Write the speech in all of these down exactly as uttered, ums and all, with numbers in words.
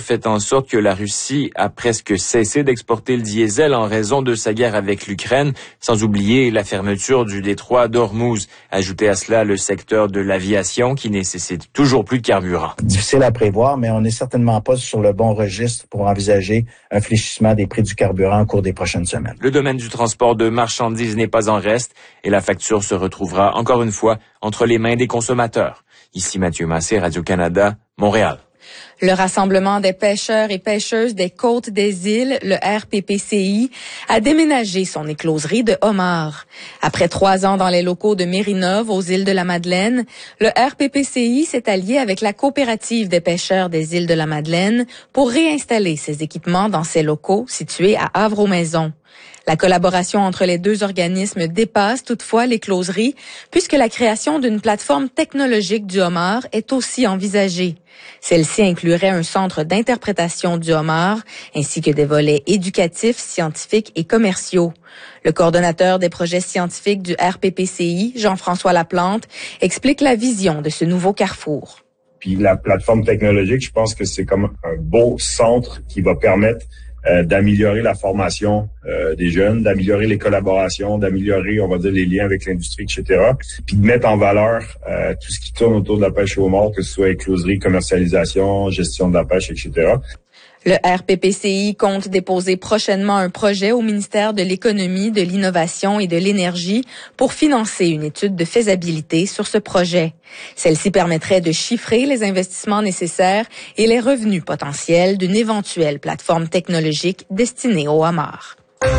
fait en sorte que la Russie a presque cessé d'exporter le diesel en raison de sa guerre avec l'Ukraine, sans oublier la fermeture du détroit d'Ormuz. Ajoutez à cela le secteur de l'aviation qui nécessite toujours plus de carburant. Difficile à prévoir, mais on n'est certainement pas sur le bon registre pour envisager un fléchissement des prix du carburant au cours des prochaines semaines. Le domaine du transport de marchandises n'est pas en reste et la facture se retrouvera encore une fois entre les mains des consommateurs. Ici Mathieu Massé, Radio-Canada, Montréal. Le Rassemblement des pêcheurs et pêcheuses des côtes des îles, le R P P C I, a déménagé son écloserie de homards. Après trois ans dans les locaux de Mérinov, aux îles de la Madeleine, le R P P C I s'est allié avec la coopérative des pêcheurs des îles de la Madeleine pour réinstaller ses équipements dans ces locaux situés à Havre-aux-Maisons. La collaboration entre les deux organismes dépasse toutefois l'écloserie, puisque la création d'une plateforme technologique du homard est aussi envisagée. Celle-ci inclurait un centre d'interprétation du homard, ainsi que des volets éducatifs, scientifiques et commerciaux. Le coordonnateur des projets scientifiques du R P P C I, Jean-François Laplante, explique la vision de ce nouveau carrefour. Puis la plateforme technologique, je pense que c'est comme un beau centre qui va permettre Euh, d'améliorer la formation euh, des jeunes, d'améliorer les collaborations, d'améliorer, on va dire, les liens avec l'industrie, et cetera. Puis de mettre en valeur euh, tout ce qui tourne autour de la pêche au homard, que ce soit écloserie, commercialisation, gestion de la pêche, et cetera. Le R P P C I compte déposer prochainement un projet au ministère de l'Économie, de l'Innovation et de l'Énergie pour financer une étude de faisabilité sur ce projet. Celle-ci permettrait de chiffrer les investissements nécessaires et les revenus potentiels d'une éventuelle plateforme technologique destinée au homard.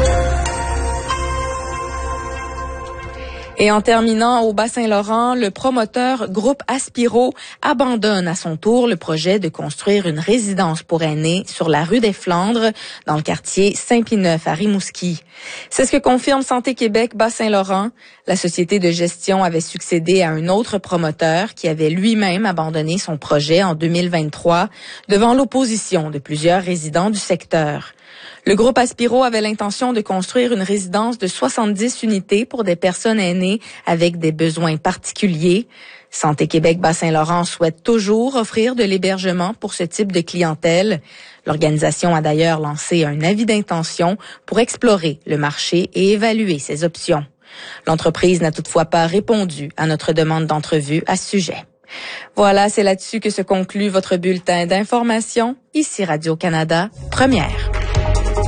Et en terminant au Bas-Saint-Laurent, le promoteur Groupe Aspiro abandonne à son tour le projet de construire une résidence pour aînés sur la rue des Flandres, dans le quartier Saint-Pie-Neuf à Rimouski. C'est ce que confirme Santé Québec Bas-Saint-Laurent. La société de gestion avait succédé à un autre promoteur qui avait lui-même abandonné son projet en deux mille vingt-trois devant l'opposition de plusieurs résidents du secteur. Le groupe Aspiro avait l'intention de construire une résidence de soixante-dix unités pour des personnes aînées avec des besoins particuliers. Santé Québec Bas-Saint-Laurent souhaite toujours offrir de l'hébergement pour ce type de clientèle. L'organisation a d'ailleurs lancé un avis d'intention pour explorer le marché et évaluer ses options. L'entreprise n'a toutefois pas répondu à notre demande d'entrevue à ce sujet. Voilà, c'est là-dessus que se conclut votre bulletin d'information. Ici Radio-Canada, première.